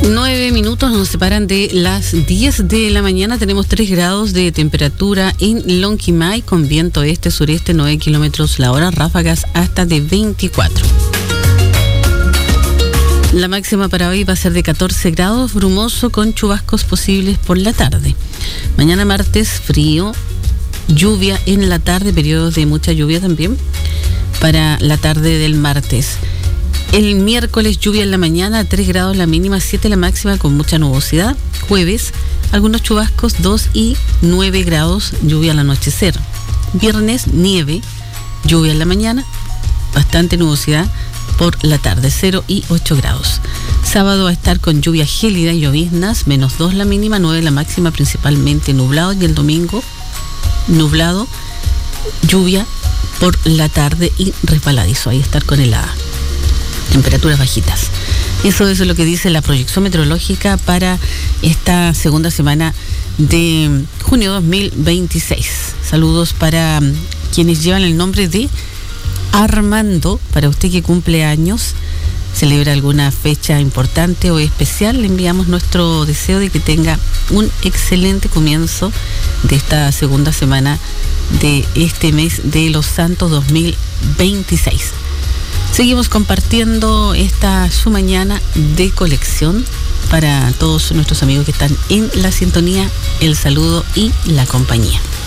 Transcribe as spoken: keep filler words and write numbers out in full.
Nueve minutos nos separan de las diez de la mañana. Tenemos tres grados de temperatura en Lonquimay con viento este-sureste nueve kilómetros la hora, ráfagas hasta de veinticuatro. La máxima para hoy va a ser de catorce grados, brumoso con chubascos posibles por la tarde. Mañana martes, frío, lluvia en la tarde, periodos de mucha lluvia también para la tarde del martes. El miércoles lluvia en la mañana, tres grados la mínima, siete la máxima con mucha nubosidad. Jueves, algunos chubascos, dos y nueve grados, lluvia al anochecer. Viernes, nieve, lluvia en la mañana, bastante nubosidad por la tarde, cero y ocho grados. Sábado va a estar con lluvia gélida y lloviznas, menos dos la mínima, nueve la máxima, principalmente nublado. Y el domingo, nublado, lluvia por la tarde y resbaladizo, ahí estar con helada. Temperaturas bajitas. Eso, eso es lo que dice la proyección meteorológica para esta segunda semana de junio dos mil veintiséis. Saludos para quienes llevan el nombre de Armando, para usted que cumple años, celebra alguna fecha importante o especial, le enviamos nuestro deseo de que tenga un excelente comienzo de esta segunda semana de este mes de los Santos dos mil veintiséis. Seguimos compartiendo esta su mañana de colección para todos nuestros amigos que están en la sintonía, el saludo y la compañía.